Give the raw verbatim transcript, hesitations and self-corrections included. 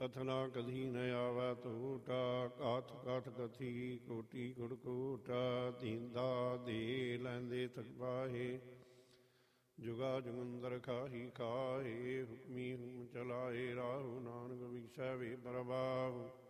ਕਥਨਾ ਕਧੀ ਨ ਆਵੈ ਟੂਟਾ, ਕਾਥ ਕਾਥ ਕਥੀ ਕੋਟੀ ਕੁੜਕੂਟਾ, ਦੀਂਦਾ ਦੇ ਲੈਂਦੇ ਥਕ ਪਾਹੇ, ਜੁਗਾ ਜੁਗੰਦਰ ਖਾਹੀ ਖਾਹੇ, ਹੁਕਮੀ ਹੁਕਮ ਚਲਾਏ ਰਾਹੂ, ਨਾਨਕ ਵਿਖਸੈ ਵੇ ਪ੍ਰਵਾਹੂ।